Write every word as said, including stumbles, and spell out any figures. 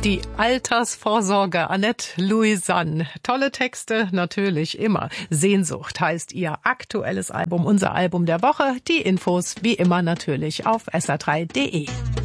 Die Altersvorsorge, Annette Louisanne. Tolle Texte, natürlich immer. Sehnsucht heißt ihr aktuelles Album, unser Album der Woche. Die Infos wie immer natürlich auf S R drei punkt de.